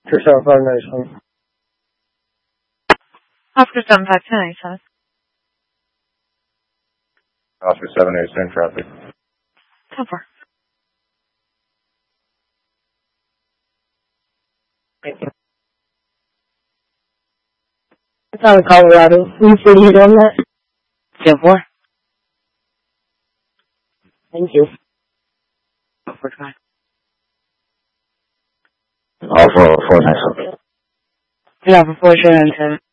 2759. Oscar 752, Oscar 787 traffic. 10-4. Thank you. It's out of Colorado. Will you see you on that? 10-4. Thank you. For time. All 4 nights. 11-4, short and 10.